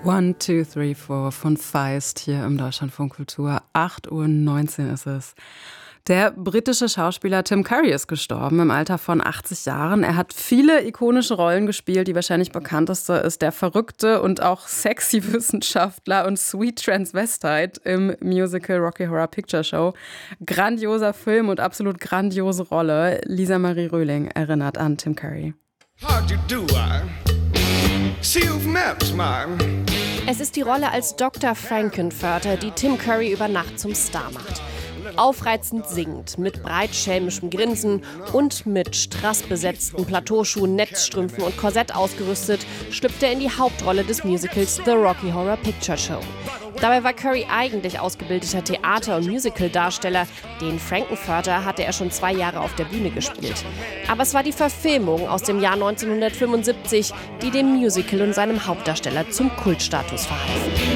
One, two, three, four von Feist hier im Deutschlandfunk Kultur. 8:19 Uhr ist es. Der britische Schauspieler Tim Curry ist gestorben im Alter von 80 Jahren. Er hat viele ikonische Rollen gespielt. Die wahrscheinlich bekannteste ist der verrückte und auch sexy Wissenschaftler und Sweet Transvestite im Musical Rocky Horror Picture Show. Grandioser Film und absolut grandiose Rolle. Lisa Marie Röhling erinnert an Tim Curry. How'd you do, See you've met, Es ist die Rolle als Dr. Frankenfurter, die Tim Curry über Nacht zum Star macht. Aufreizend singend, mit breitschelmischem Grinsen und mit strassbesetzten Plateauschuhen, Netzstrümpfen und Korsett ausgerüstet, schlüpft er in die Hauptrolle des Musicals The Rocky Horror Picture Show. Dabei war Curry eigentlich ausgebildeter Theater- und Musicaldarsteller. Den Frankenfurter hatte er schon 2 Jahre auf der Bühne gespielt. Aber es war die Verfilmung aus dem Jahr 1975, die dem Musical und seinem Hauptdarsteller zum Kultstatus verhalf.